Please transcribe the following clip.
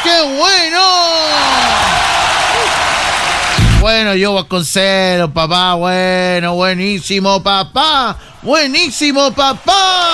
¡Qué bueno! Bueno, yo Vasconcelos, papá, bueno, buenísimo, papá. Buenísimo, papá.